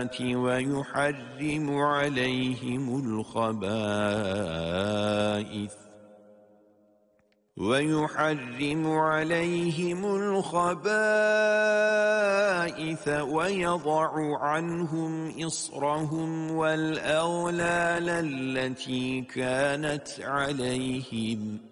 ويحرم عليهم الخبائث ويضع عنهم إصرهم والأغلال التي كانت عليهم